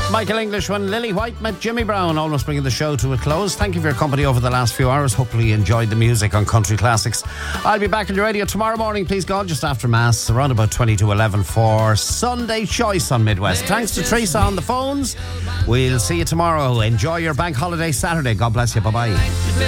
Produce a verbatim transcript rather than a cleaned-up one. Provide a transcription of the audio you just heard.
Michael English when Lily White met Jimmy Brown, almost bringing the show to a close. Thank you for your company over the last few hours. Hopefully you enjoyed the music on Country Classics. I'll be back on your radio tomorrow morning, please God, just after Mass, around about twenty to eleven for Sunday Choice on Midwest. Thanks to Teresa on the phones. We'll see you tomorrow. Enjoy your bank holiday Saturday. God bless you. Bye-bye.